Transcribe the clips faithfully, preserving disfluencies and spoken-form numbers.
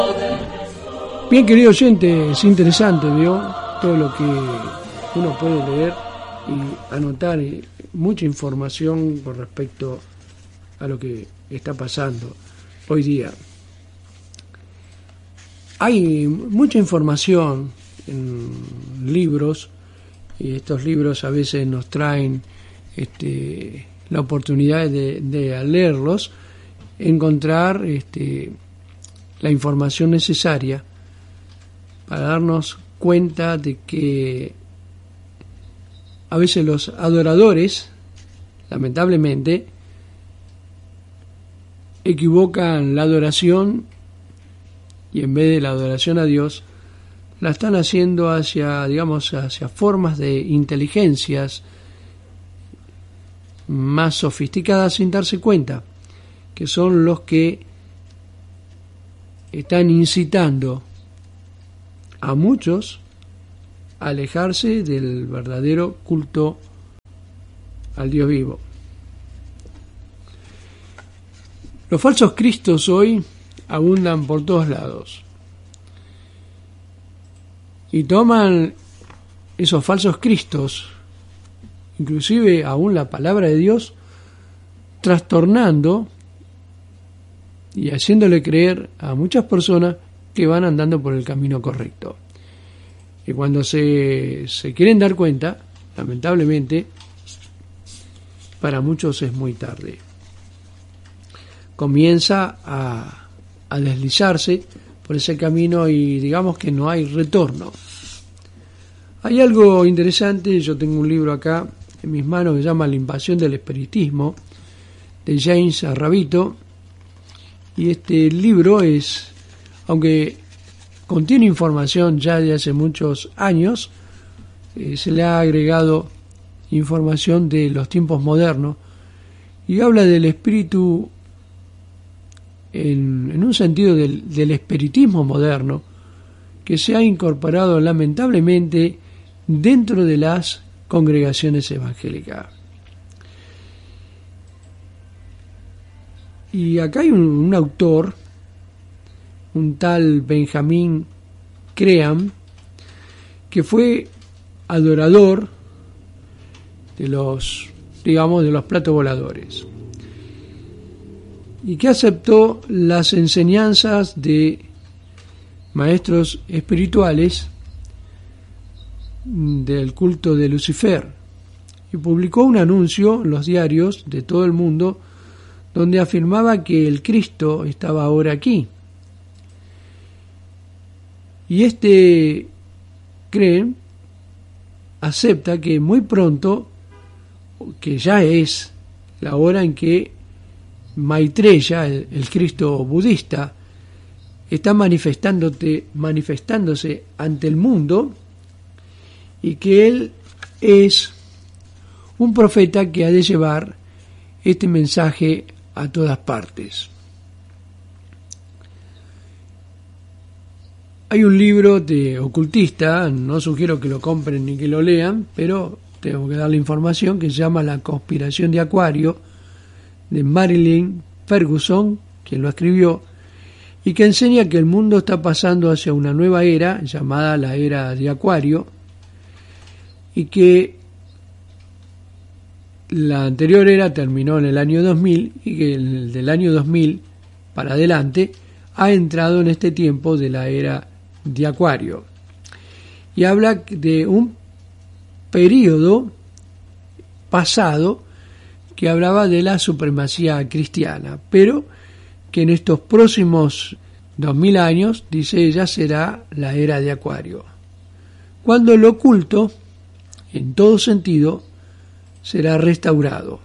Bien, querido oyente, es interesante, ¿vio? Todo lo que uno puede leer y anotar, y mucha información con respecto a lo que está pasando hoy día. Hay mucha información en libros, y estos libros a veces nos traen este, la oportunidad de, de al leerlos, encontrar este, la información necesaria para darnos cuenta de que a veces los adoradores, lamentablemente, equivocan la adoración y en vez de la adoración a Dios, la están haciendo hacia, digamos, hacia formas de inteligencias más sofisticadas sin darse cuenta, que son los que están incitando a muchos a alejarse del verdadero culto al Dios vivo. Los falsos cristos hoy abundan por todos lados y toman esos falsos cristos, inclusive aún la palabra de Dios, trastornando y haciéndole creer a muchas personas que van andando por el camino correcto. Y cuando se, se quieren dar cuenta, lamentablemente, para muchos es muy tarde. Comienza a, a deslizarse por ese camino y digamos que no hay retorno. Hay algo interesante, yo tengo un libro acá en mis manos que se llama La invasión del espiritismo, de James Arrabito, y este libro es, aunque contiene información ya de hace muchos años, eh, se le ha agregado información de los tiempos modernos y habla del espíritu en, en un sentido del, del espiritismo moderno que se ha incorporado lamentablemente dentro de las congregaciones evangélicas. Y acá hay un, un autor, un tal Benjamin Graham, que fue adorador de los, digamos, de los platos voladores, y que aceptó las enseñanzas de maestros espirituales del culto de Lucifer, y publicó un anuncio en los diarios de todo el mundo donde afirmaba que el Cristo estaba ahora aquí. Y este cree, acepta que muy pronto, que ya es la hora en que Maitreya, el, el Cristo budista, está manifestándote, manifestándose ante el mundo, y que él es un profeta que ha de llevar este mensaje a todas partes. Hay un libro de ocultista, no sugiero que lo compren ni que lo lean, pero tengo que darle información, que se llama La conspiración de Acuario, de Marilyn Ferguson, quien lo escribió, y que enseña que el mundo está pasando hacia una nueva era, llamada la era de Acuario, y que la anterior era terminó en el año dos mil, y que el del año dos mil para adelante ha entrado en este tiempo de la era de Acuario, y habla de un periodo pasado que hablaba de la supremacía cristiana, pero que en estos próximos dos mil años, dice ella, será la era de Acuario, cuando lo oculto, en todo sentido, será restaurado.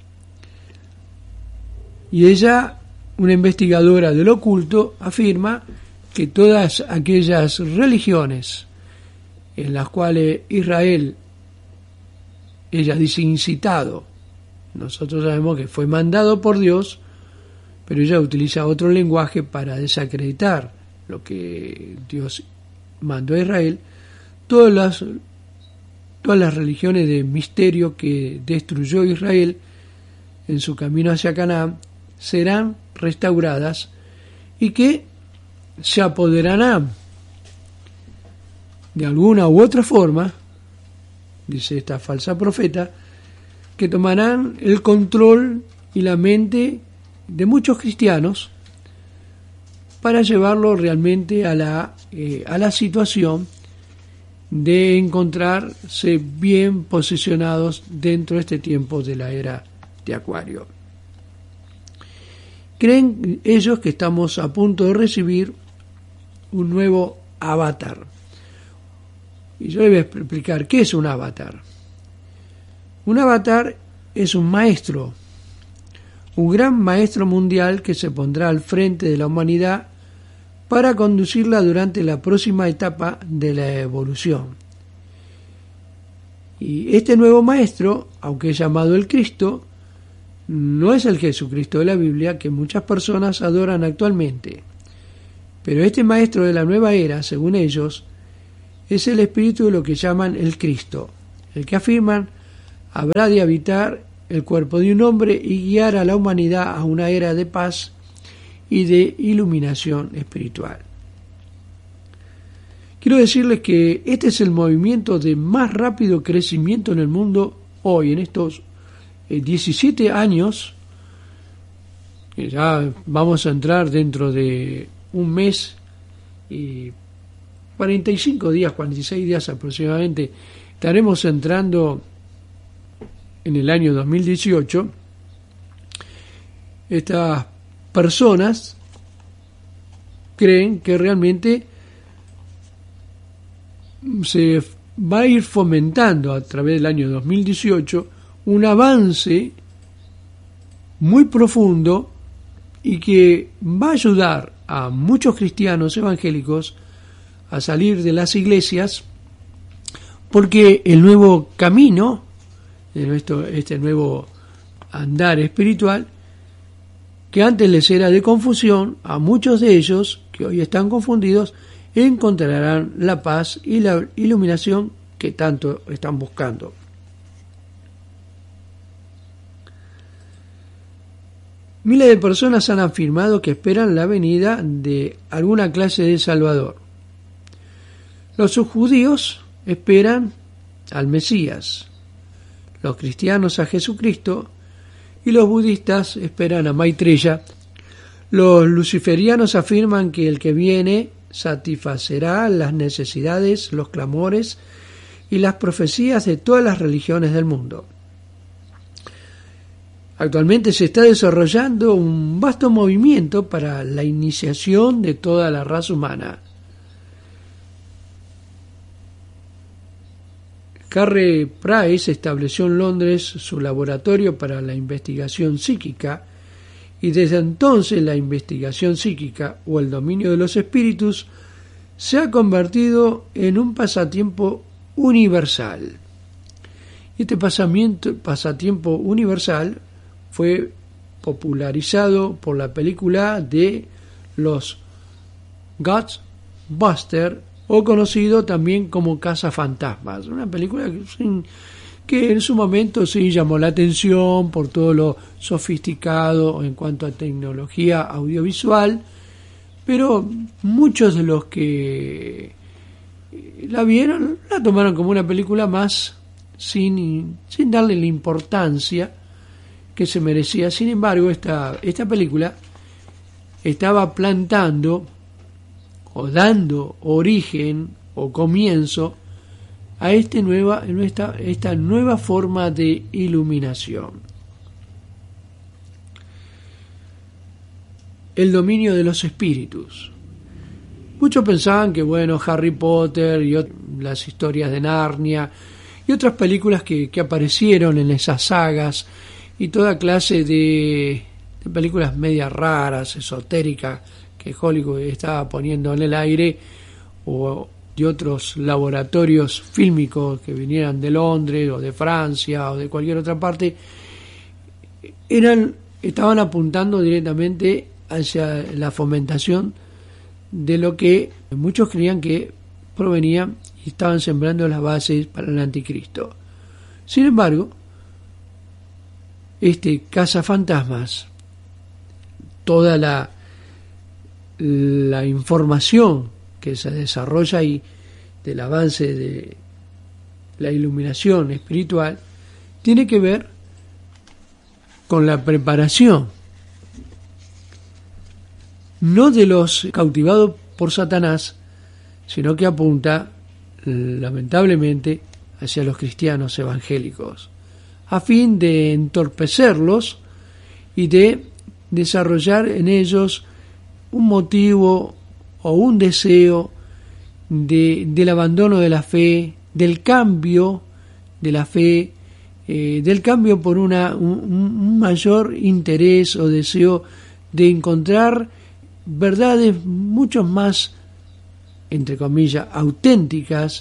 Y ella, una investigadora del oculto, afirma que todas aquellas religiones en las cuales Israel, ella dice incitado, nosotros sabemos que fue mandado por Dios, pero ella utiliza otro lenguaje para desacreditar lo que Dios mandó a Israel, todas las, todas las religiones de misterio que destruyó Israel en su camino hacia Canaán serán restauradas, y que se apoderarán de alguna u otra forma, dice esta falsa profeta, que tomarán el control y la mente de muchos cristianos para llevarlo realmente a la, eh, a la situación de encontrarse bien posicionados dentro de este tiempo de la era de Acuario. Creen ellos que estamos a punto de recibir un nuevo avatar. Y yo les voy a explicar qué es un avatar. Un avatar es un maestro, un gran maestro mundial que se pondrá al frente de la humanidad para conducirla durante la próxima etapa de la evolución. Y este nuevo maestro, aunque es llamado el Cristo, no es el Jesucristo de la Biblia que muchas personas adoran actualmente. Pero este maestro de la nueva era, según ellos, es el espíritu de lo que llaman el Cristo, el que afirman habrá de habitar el cuerpo de un hombre y guiar a la humanidad a una era de paz y de iluminación espiritual. Quiero decirles que este es el movimiento de más rápido crecimiento en el mundo hoy, en estos diecisiete años, que ya vamos a entrar dentro de un mes y cuarenta y cinco días, cuarenta y seis días aproximadamente, estaremos entrando en el año dos mil dieciocho. Estas personas creen que realmente se va a ir fomentando a través del año dos mil dieciocho un avance muy profundo y que va a ayudar a muchos cristianos evangélicos a salir de las iglesias, porque el nuevo camino, este nuevo andar espiritual, que antes les era de confusión, a muchos de ellos que hoy están confundidos encontrarán la paz y la iluminación que tanto están buscando. Miles de personas han afirmado que esperan la venida de alguna clase de Salvador. Los judíos esperan al Mesías, los cristianos a Jesucristo y los budistas esperan a Maitreya. Los luciferianos afirman que el que viene satisfacerá las necesidades, los clamores y las profecías de todas las religiones del mundo. Actualmente se está desarrollando un vasto movimiento para la iniciación de toda la raza humana. Carrie Price estableció en Londres su laboratorio para la investigación psíquica y desde entonces la investigación psíquica o el dominio de los espíritus se ha convertido en un pasatiempo universal. Este pasatiempo universal fue popularizado por la película de los Ghostbusters, o conocido también como Cazafantasmas, una película que, que en su momento sí llamó la atención por todo lo sofisticado en cuanto a tecnología audiovisual, pero muchos de los que la vieron la tomaron como una película más sin, sin darle la importancia que se merecía. Sin embargo, esta, esta película estaba plantando o dando origen o comienzo a este nueva, esta, esta nueva forma de iluminación. El dominio de los espíritus. Muchos pensaban que, bueno, Harry Potter y ot- las historias de Narnia y otras películas que, que aparecieron en esas sagas y toda clase de, de películas medias raras, esotéricas, que Hollywood estaba poniendo en el aire, o de otros laboratorios fílmicos que vinieran de Londres o de Francia o de cualquier otra parte, eran estaban apuntando directamente hacia la fomentación de lo que muchos creían que provenía y estaban sembrando las bases para el anticristo. Sin embargo, este cazafantasmas, toda la la información que se desarrolla ahí del avance de la iluminación espiritual tiene que ver con la preparación, no de los cautivados por Satanás, sino que apunta lamentablemente hacia los cristianos evangélicos, a fin de entorpecerlos y de desarrollar en ellos un motivo o un deseo de, del abandono de la fe, del cambio de la fe, eh, del cambio por una, un, un mayor interés o deseo de encontrar verdades mucho más, entre comillas, auténticas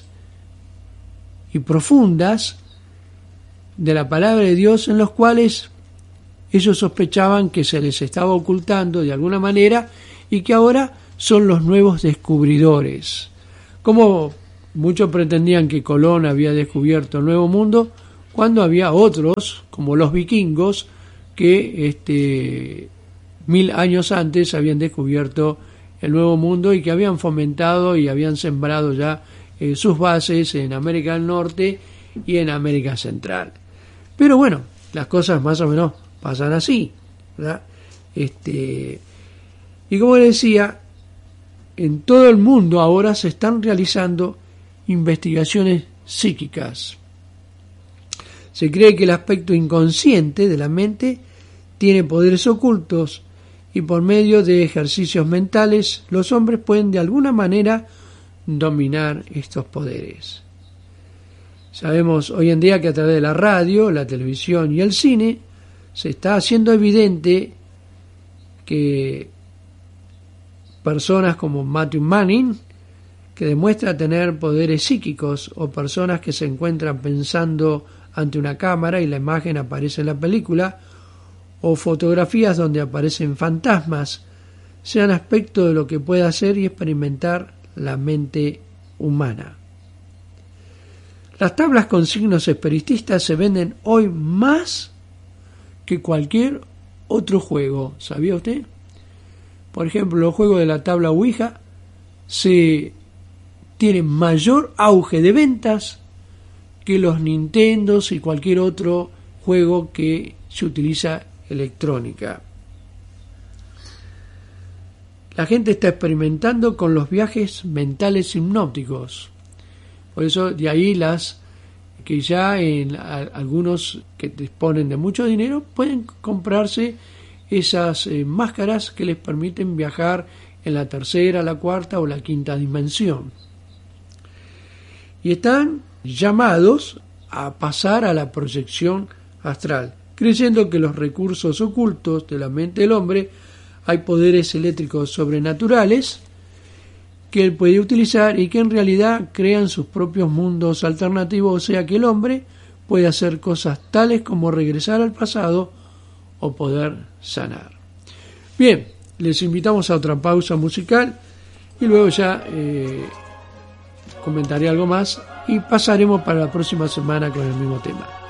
y profundas de la palabra de Dios, en los cuales ellos sospechaban que se les estaba ocultando de alguna manera y que ahora son los nuevos descubridores. Como muchos pretendían que Colón había descubierto el Nuevo Mundo, cuando había otros, como los vikingos, que este, mil años antes habían descubierto el Nuevo Mundo y que habían fomentado y habían sembrado ya eh, sus bases en América del Norte y en América Central. Pero bueno, las cosas más o menos pasan así, ¿verdad? Este, y como decía, en todo el mundo ahora se están realizando investigaciones psíquicas. Se cree que el aspecto inconsciente de la mente tiene poderes ocultos y por medio de ejercicios mentales los hombres pueden de alguna manera dominar estos poderes. Sabemos hoy en día que a través de la radio, la televisión y el cine se está haciendo evidente que personas como Matthew Manning, que demuestra tener poderes psíquicos, o personas que se encuentran pensando ante una cámara y la imagen aparece en la película, o fotografías donde aparecen fantasmas, sean aspecto de lo que puede hacer y experimentar la mente humana. Las tablas con signos espiritistas se venden hoy más que cualquier otro juego, ¿sabía usted? Por ejemplo, los juegos de la tabla Ouija se tienen mayor auge de ventas que los Nintendos y cualquier otro juego que se utiliza electrónica. La gente está experimentando con los viajes mentales hipnóticos. Por eso de ahí las que ya en a, algunos que disponen de mucho dinero pueden comprarse esas eh, máscaras que les permiten viajar en la tercera, la cuarta o la quinta dimensión. Y están llamados a pasar a la proyección astral, creyendo que los recursos ocultos de la mente del hombre, hay poderes eléctricos sobrenaturales que él puede utilizar y que en realidad crean sus propios mundos alternativos, o sea que el hombre puede hacer cosas tales como regresar al pasado o poder sanar. Bien, les invitamos a otra pausa musical y luego ya eh, comentaré algo más y pasaremos para la próxima semana con el mismo tema.